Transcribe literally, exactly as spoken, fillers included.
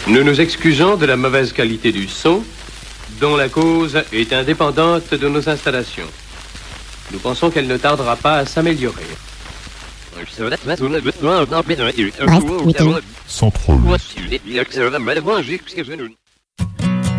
Nous nous excusons de la mauvaise qualité du son, dont la cause est indépendante de nos installations. Nous pensons qu'elle ne tardera pas à s'améliorer. Bref, oui,